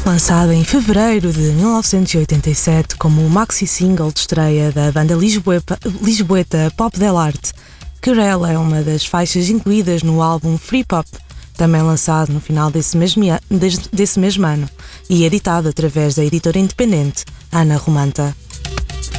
Lançado em fevereiro de 1987 como o maxi-single de estreia da banda lisboeta Pop Del Arte, Querela é uma das faixas incluídas no álbum Free Pop, também lançado no final desse mesmo ano e editado através da editora independente Ana Romanta.